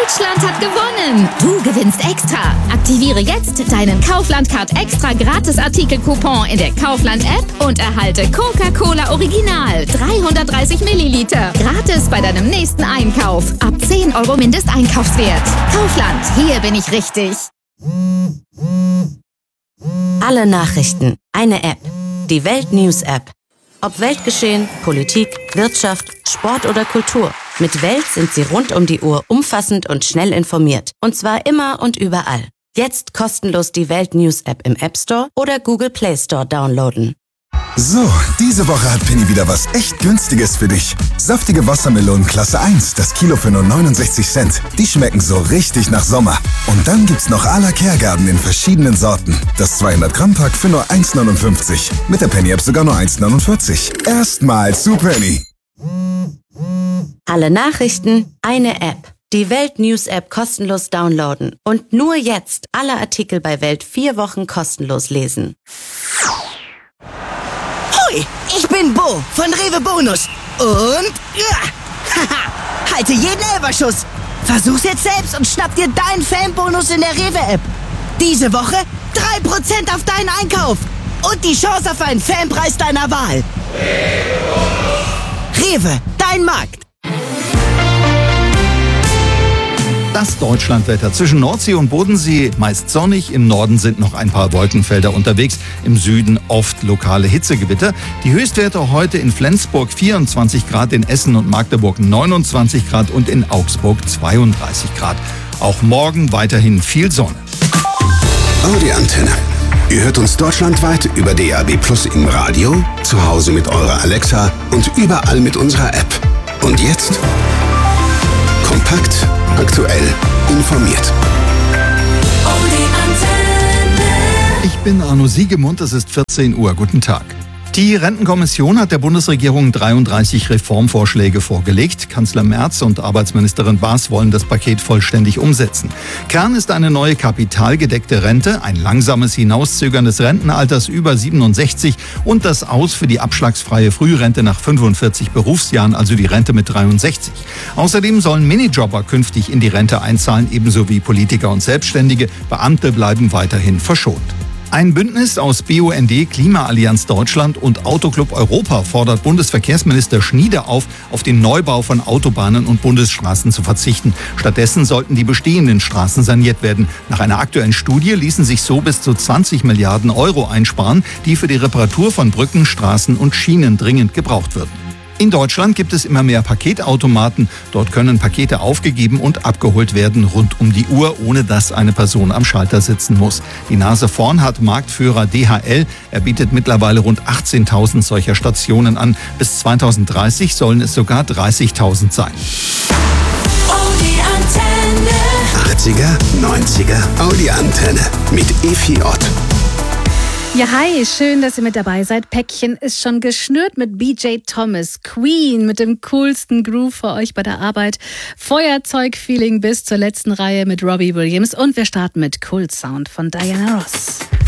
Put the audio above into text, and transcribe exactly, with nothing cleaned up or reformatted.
Deutschland hat gewonnen. Du gewinnst extra. Aktiviere jetzt deinen Kaufland-Card extra Gratis-Artikel-Coupon in der Kaufland-App und erhalte Coca-Cola Original dreihundertdreißig Milliliter. Gratis bei deinem nächsten Einkauf. Ab zehn Euro Mindesteinkaufswert. Kaufland, hier bin ich richtig. Alle Nachrichten, eine App. Die Welt News App. Ob Weltgeschehen, Politik, Wirtschaft, Sport oder Kultur. Mit Welt sind Sie rund um die Uhr umfassend und schnell informiert. Und zwar immer und überall. Jetzt kostenlos die Welt News App im App Store oder Google Play Store downloaden. So, diese Woche hat Penny wieder was echt Günstiges für dich. Saftige Wassermelonen Klasse eins, das Kilo für nur neunundsechzig Cent. Die schmecken so richtig nach Sommer. Und dann gibt's noch à la Kehrgarten in verschiedenen Sorten. Das zweihundert Gramm Pack für nur eins neunundfünfzig. Mit der Penny App sogar nur eins neunundvierzig. Erstmal zu Penny. Alle Nachrichten, eine App. Die Welt News App kostenlos downloaden. Und nur jetzt alle Artikel bei Welt vier Wochen kostenlos lesen. Ich bin Bo von Rewe Bonus und ja, haha, halte jeden Elferschuss. Versuch's jetzt selbst und schnapp dir deinen Fanbonus in der Rewe-App. Diese Woche drei Prozent auf deinen Einkauf und die Chance auf einen Fanpreis deiner Wahl. Rewe, dein Markt. Das Deutschlandwetter. Zwischen Nordsee und Bodensee meist sonnig. Im Norden sind noch ein paar Wolkenfelder unterwegs. Im Süden oft lokale Hitzegewitter. Die Höchstwerte heute in Flensburg vierundzwanzig Grad, in Essen und Magdeburg neunundzwanzig Grad und in Augsburg zweiunddreißig Grad. Auch morgen weiterhin viel Sonne. Audi Antenne. Ihr hört uns deutschlandweit über D A B Plus im Radio, zu Hause mit eurer Alexa und überall mit unserer App. Und jetzt kompakt, aktuell, informiert. Ich bin Arno Siegemund, es ist vierzehn Uhr. Guten Tag. Die Rentenkommission hat der Bundesregierung dreiunddreißig Reformvorschläge vorgelegt. Kanzler Merz und Arbeitsministerin Baas wollen das Paket vollständig umsetzen. Kern ist eine neue kapitalgedeckte Rente, ein langsames Hinauszögern des Rentenalters über siebenundsechzig und das Aus für die abschlagsfreie Frührente nach fünfundvierzig Berufsjahren, also die Rente mit dreiundsechzig. Außerdem sollen Minijobber künftig in die Rente einzahlen, ebenso wie Politiker und Selbstständige. Beamte bleiben weiterhin verschont. Ein Bündnis aus B U N D, Klimaallianz Deutschland und Autoclub Europa fordert Bundesverkehrsminister Schnieder auf, auf den Neubau von Autobahnen und Bundesstraßen zu verzichten. Stattdessen sollten die bestehenden Straßen saniert werden. Nach einer aktuellen Studie ließen sich so bis zu zwanzig Milliarden Euro einsparen, die für die Reparatur von Brücken, Straßen und Schienen dringend gebraucht würden. In Deutschland gibt es immer mehr Paketautomaten. Dort können Pakete aufgegeben und abgeholt werden, rund um die Uhr, ohne dass eine Person am Schalter sitzen muss. Die Nase vorn hat Marktführer D H L. Er bietet mittlerweile rund achtzehntausend solcher Stationen an. Bis zweitausenddreißig sollen es sogar dreißigtausend sein. achtziger, neunziger Audi Antenne mit Efi Ott. Ja, hi, schön, dass ihr mit dabei seid. Päckchen ist schon geschnürt mit B J Thomas, Queen mit dem coolsten Groove für euch bei der Arbeit. Feuerzeug-Feeling bis zur letzten Reihe mit Robbie Williams und wir starten mit Cool Sound von Diana Ross.